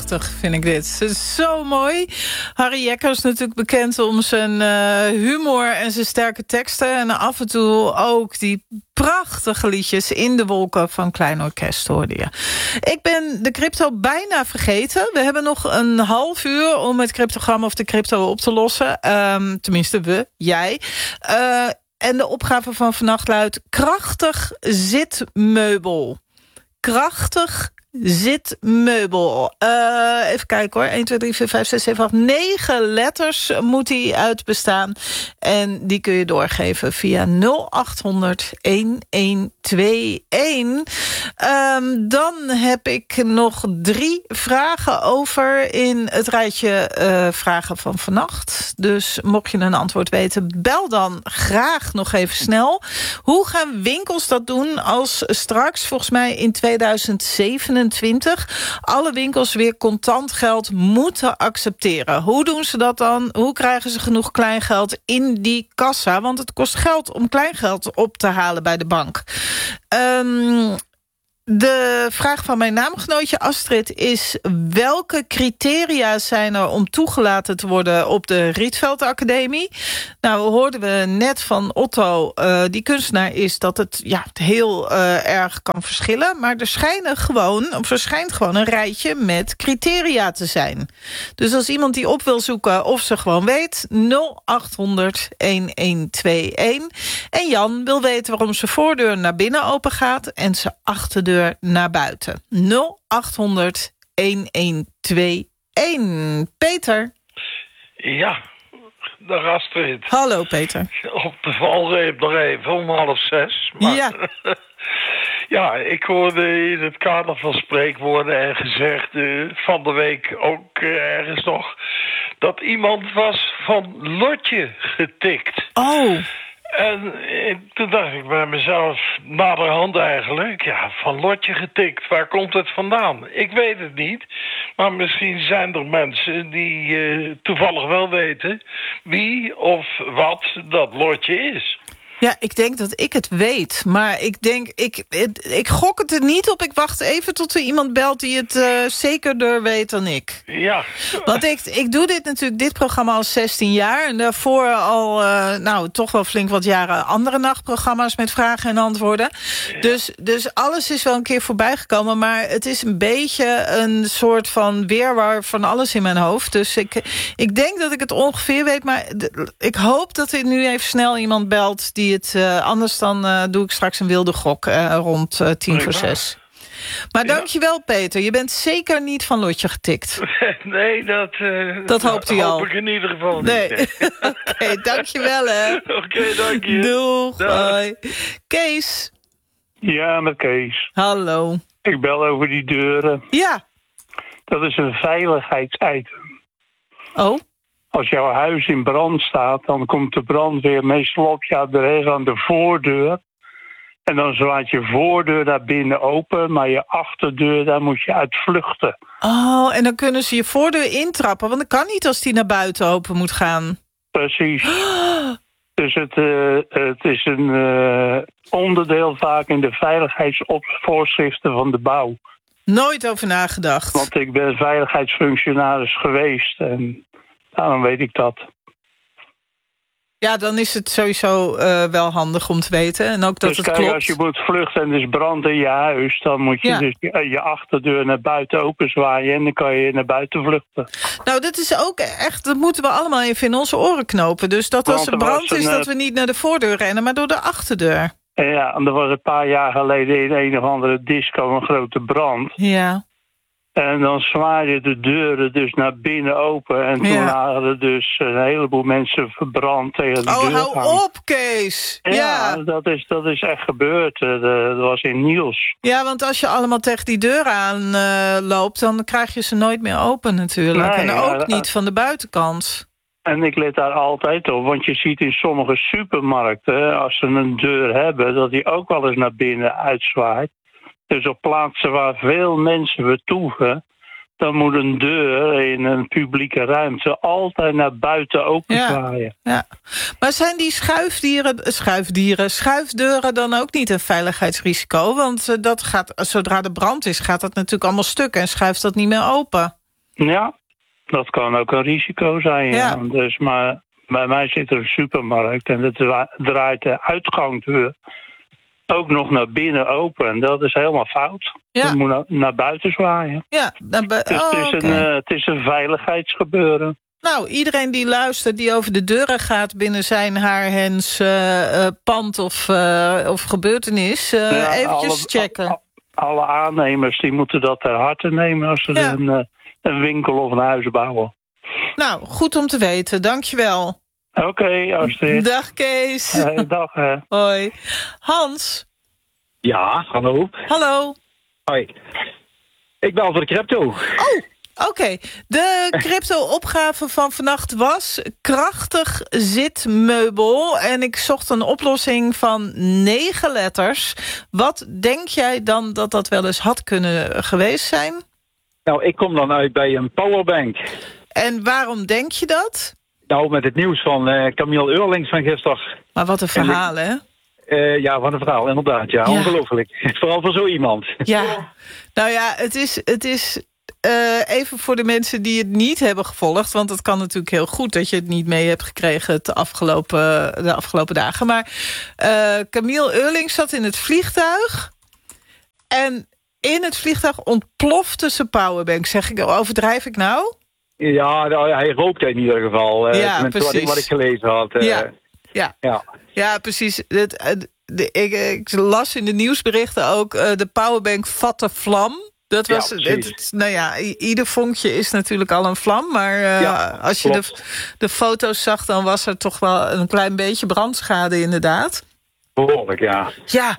Prachtig vind ik dit. Het is zo mooi. Harry Jekker is natuurlijk bekend om zijn humor en zijn sterke teksten. En af en toe ook die prachtige liedjes In de Wolken van Klein Orkest hoorde je. Ik ben de crypto bijna vergeten. We hebben nog een half uur om het cryptogram of de crypto op te lossen. Tenminste, jij. En de opgave van vannacht luidt: krachtig zitmeubel. Krachtig zitmeubel. Even kijken hoor. 1, 2, 3, 4, 5, 6, 7, 8, 9 letters moet hij uit bestaan. En die kun je doorgeven via 0800 1121. Dan heb ik nog 3 vragen over in het rijtje vragen van vannacht. Dus mocht je een antwoord weten, bel dan graag nog even snel. Hoe gaan winkels dat doen als straks, volgens mij in 2027... alle winkels weer contant geld moeten accepteren? Hoe doen ze dat dan? Hoe krijgen ze genoeg kleingeld in die kassa? Want het kost geld om kleingeld op te halen bij de bank. De vraag van mijn naamgenootje Astrid is: welke criteria zijn er om toegelaten te worden op de Rietveld Academie? Nou, hoorden we net van Otto, die kunstenaar is, dat het heel erg kan verschillen. Maar er verschijnt gewoon een rijtje met criteria te zijn. Dus als iemand die op wil zoeken of ze gewoon weet, 0800 1121. En Jan wil weten waarom zijn voordeur naar binnen open gaat en zijn achterdeur naar buiten. 0800 1121. Peter. Ja, dag Astrid. Hallo Peter. Op de valreep nog even om 5:30. Maar ja. Ja, ik hoorde in het kader van spreekwoorden en gezegd van de week ook ergens nog dat iemand was van Lotje getikt. Oh. En toen dacht ik bij mezelf, naderhand eigenlijk, van Lotje getikt, waar komt het vandaan? Ik weet het niet, maar misschien zijn er mensen die toevallig wel weten wie of wat dat Lotje is. Ja, ik denk dat ik het weet. Maar ik gok het er niet op. Ik wacht even tot er iemand belt die het zekerder weet dan ik. Ja. Want ik doe dit programma al 16 jaar. En daarvoor al toch wel flink wat jaren andere nachtprogramma's met vragen en antwoorden. Ja. Dus alles is wel een keer voorbij gekomen. Maar het is een beetje een soort van weerwar van alles in mijn hoofd. Dus ik denk dat ik het ongeveer weet. Maar ik hoop dat er nu even snel iemand belt die het, anders dan doe ik straks een wilde gok rond 5:50. Maar dankjewel Peter, je bent zeker niet van Lotje getikt. Nee, dat hoopt hij al. hoop ik in ieder geval niet. Nee. Oké, dankjewel hè. Oké, dank je. Doeg, hoi. Kees. Ja, met Kees. Hallo. Ik bel over die deuren. Ja. Dat is een veiligheidsitem. Oh? Als jouw huis in brand staat, dan komt de brandweer meestal op je adres aan de voordeur. En dan slaat je voordeur naar binnen open, maar je achterdeur, daar moet je uit vluchten. Oh, en dan kunnen ze je voordeur intrappen, want dat kan niet als die naar buiten open moet gaan. Precies. Dus het is een onderdeel vaak in de veiligheidsvoorschriften van de bouw. Nooit over nagedacht. Want ik ben veiligheidsfunctionaris geweest en daarom weet ik dat. Ja, dan is het sowieso wel handig om te weten. En ook dat dus het kijk, klopt. Als je moet vluchten en er is brand in je huis, dan moet je dus je achterdeur naar buiten openzwaaien en dan kan je naar buiten vluchten. Nou, dat is ook echt, dat moeten we allemaal even in onze oren knopen. Dus dat als er brand is, dat we niet naar de voordeur rennen, maar door de achterdeur. Ja, en er was een paar jaar geleden in een of andere disco een grote brand. Ja. En dan zwaaiden de deuren dus naar binnen open. En toen waren er dus een heleboel mensen verbrand tegen de deur. Oh, hou op, Kees! Ja, dat is echt gebeurd. Dat was in Niels. Ja, want als je allemaal tegen die deuren aan loopt, dan krijg je ze nooit meer open natuurlijk. Nee, en ook niet van de buitenkant. En ik let daar altijd op, want je ziet in sommige supermarkten, als ze een deur hebben, dat die ook wel eens naar binnen uitzwaait. Dus op plaatsen waar veel mensen vertoeven, dan moet een deur in een publieke ruimte altijd naar buiten openzwaaien. Ja. Maar zijn die schuifdeuren dan ook niet een veiligheidsrisico? Want dat gaat, zodra er brand is, gaat dat natuurlijk allemaal stuk en schuift dat niet meer open. Ja, dat kan ook een risico zijn. Ja. Ja. Dus, maar bij mij zit er een supermarkt en het draait de uitgangsdeur ook nog naar binnen open. En dat is helemaal fout. Ja. Je moet naar buiten zwaaien. Ja, Dus het is een veiligheidsgebeuren. Nou, iedereen die luistert, die over de deuren gaat binnen zijn hens pand of gebeurtenis, eventjes checken. Alle aannemers die moeten dat ter harte nemen als ze een winkel of een huis bouwen. Nou, goed om te weten. Dankjewel. Oké, Astrid. Dag Kees. Dag. Hoi. Hans. Ja, hallo. Hallo. Hoi. Ik bel voor de crypto. Oh, oké. De crypto-opgave van vannacht was krachtig zitmeubel. En ik zocht een oplossing van 9 letters. Wat denk jij dan dat dat wel eens had kunnen geweest zijn? Nou, ik kom dan uit bij een powerbank. En waarom denk je dat? Nou, met het nieuws van Camille Eurlings van gisteren. Maar wat een verhaal, hè? Ja, van een verhaal, inderdaad. Ja, ongelooflijk. Vooral voor zo iemand. Ja, nou ja, het is even voor de mensen die het niet hebben gevolgd, want het kan natuurlijk heel goed dat je het niet mee hebt gekregen de afgelopen dagen. Maar Camille Eurlings zat in het vliegtuig en in het vliegtuig ontplofte zijn powerbank. Overdrijf ik nou? Ja, nou, hij rookte in ieder geval. Ja, precies. Wat ik gelezen had. Ja, precies. Ik las in de nieuwsberichten ook de powerbank vatte vlam. Dat was, nou ja, ieder vonkje is natuurlijk al een vlam. Maar als je de foto's zag, dan was er toch wel een klein beetje brandschade inderdaad. Behoorlijk, ja. Ja,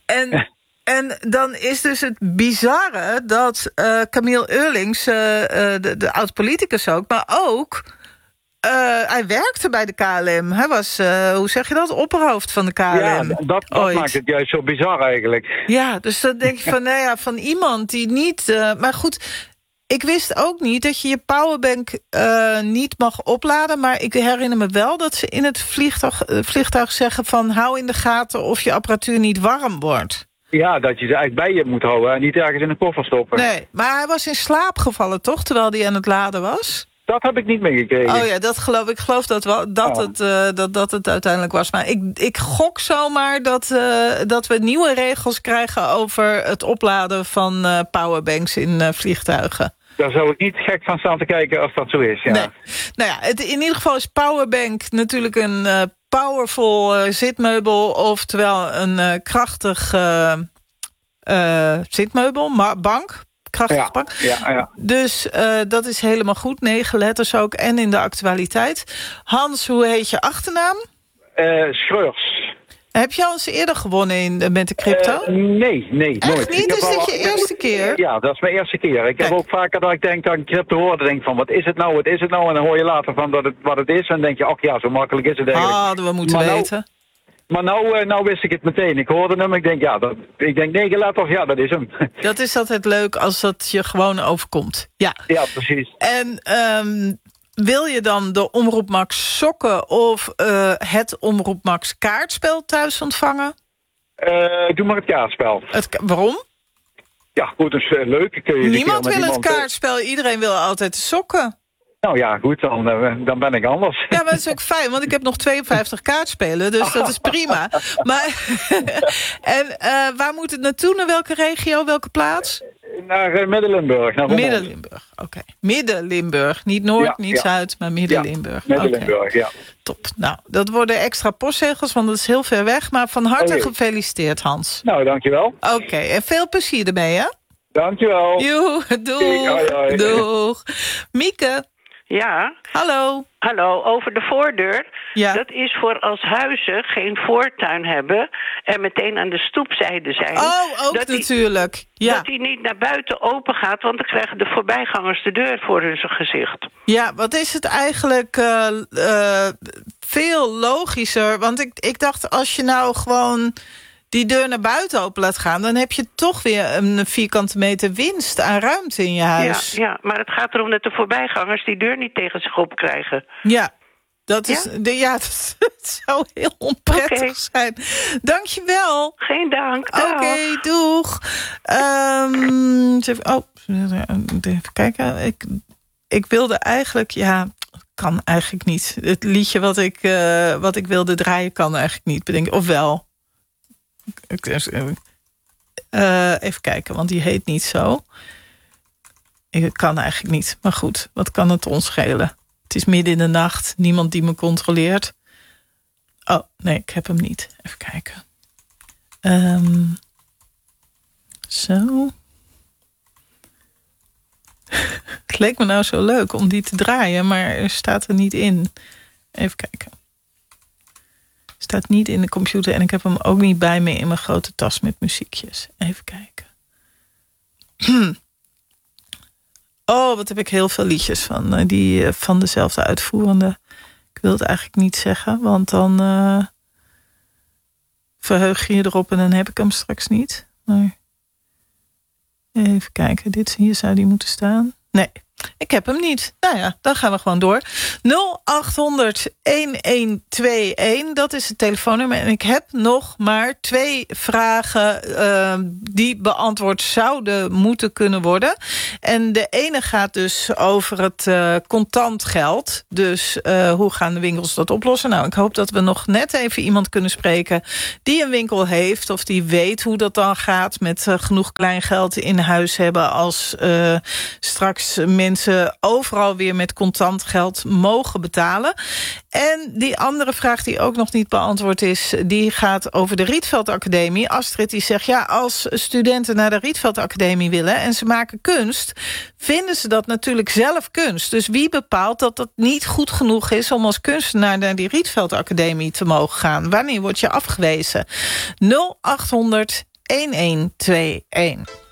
en dan is dus het bizarre dat Camille Eurlings, de oud-politicus ook, maar ook, hij werkte bij de KLM. Hij was, hoe zeg je dat, opperhoofd van de KLM. Ja, dat maakt het juist zo bizar eigenlijk. Ja, dus dan denk je van, nou ja, van iemand die niet, maar goed, ik wist ook niet dat je je powerbank niet mag opladen. Maar ik herinner me wel dat ze in het vliegtuig zeggen van, hou in de gaten of je apparatuur niet warm wordt. Ja, dat je ze eigenlijk bij je moet houden en niet ergens in een koffer stoppen. Nee, maar hij was in slaap gevallen, toch? Terwijl hij aan het laden was? Dat heb ik niet meegekregen. Oh ja, dat geloof ik. Ik geloof dat het uiteindelijk was. Maar ik gok zomaar dat we nieuwe regels krijgen over het opladen van powerbanks in vliegtuigen. Daar zou ik niet gek van staan te kijken als dat zo is. Ja. Nee. Nou ja, in ieder geval is powerbank natuurlijk een powerful zitmeubel, oftewel een krachtig zitmeubel, bank. Krachtige bank. Ja. Dus dat is helemaal goed. 9 letters ook en in de actualiteit. Hans, hoe heet je achternaam? Schreurs. Heb je al eens eerder gewonnen met de crypto? Nee, echt nooit. Niet? Is dit je eerste keer? Ja, dat is mijn eerste keer. Ik heb ook vaker dat ik denk dat ik crypto hoorde, denk van wat is het nou? En dan hoor je later van wat het is en dan denk je, ach ja, zo makkelijk is het eigenlijk. Hadden we moeten weten. Maar nou wist ik het meteen. Ik hoorde hem, ik denk 9 letters, ja, dat is hem. Dat is altijd leuk als dat je gewoon overkomt. Ja, precies. En wil je dan de Omroep Max sokken of het Omroep Max kaartspel thuis ontvangen? Doe maar het kaartspel. Waarom? Ja, goed, dat is leuk. Niemand wil het kaartspel, iedereen wil altijd de sokken. Nou ja, goed, dan ben ik anders. Ja, maar dat is ook fijn, want ik heb nog 52 kaartspelen, dus dat is prima. Maar en waar moet het naartoe? Naar welke regio, welke plaats? Naar Midden-Limburg. Midden-Limburg, oké. Midden-Limburg, niet Noord, niet Zuid, maar Midden-Limburg. Ja, Midden-Limburg, ja. Top. Nou, dat worden extra postzegels, want dat is heel ver weg. Maar van harte gefeliciteerd, Hans. Nou, dankjewel. Oké, en veel plezier ermee, hè? Dankjewel. Joe, doeg. Hoi. Doeg. Mieke. Ja. Hallo, over de voordeur. Ja. Dat is voor als huizen geen voortuin hebben en meteen aan de stoepzijde zijn. Oh, ook natuurlijk. Dat die niet naar buiten open gaat, want dan krijgen de voorbijgangers de deur voor hun gezicht. Ja, wat is het eigenlijk veel logischer? Want ik dacht, als je nou gewoon die deur naar buiten open laat gaan, dan heb je toch weer een vierkante meter winst aan ruimte in je huis. Ja, maar het gaat erom dat de voorbijgangers die deur niet tegen zich op krijgen. Ja, dat is, dat zou heel onprettig zijn. Dankjewel. Geen dank. Oké, doeg. Even kijken. ik wilde eigenlijk... Ja, kan eigenlijk niet. Het liedje wat ik wilde draaien kan eigenlijk niet bedenken. Of wel. Even kijken, want die heet niet zo. Ik kan eigenlijk niet. Maar goed, wat kan het ons schelen? Het is midden in de nacht. Niemand die me controleert. Oh, nee, ik heb hem niet. Even kijken. Zo. Het leek me nou zo leuk om die te draaien, maar er staat er niet in. Even kijken. Staat niet in de computer en ik heb hem ook niet bij me in mijn grote tas met muziekjes. Even kijken. Oh, wat heb ik heel veel liedjes van. Die van dezelfde uitvoerende. Ik wil het eigenlijk niet zeggen, want dan verheug je erop en dan heb ik hem straks niet. Maar even kijken, hier zou die moeten staan. Nee, ik heb hem niet. Nou ja, dan gaan we gewoon door. 0800-1121, dat is het telefoonnummer. En ik heb nog maar 2 vragen die beantwoord zouden moeten kunnen worden. En de ene gaat dus over het contant geld. Dus hoe gaan de winkels dat oplossen? Nou, ik hoop dat we nog net even iemand kunnen spreken die een winkel heeft of die weet hoe dat dan gaat met genoeg kleingeld in huis hebben als straks mensen overal weer met contant geld mogen betalen. En die andere vraag die ook nog niet beantwoord is, die gaat over de Rietveld Academie. Astrid die zegt, ja, als studenten naar de Rietveld Academie willen en ze maken kunst, vinden ze dat natuurlijk zelf kunst. Dus wie bepaalt dat dat niet goed genoeg is om als kunstenaar naar die Rietveld Academie te mogen gaan? Wanneer word je afgewezen? 0800-1121.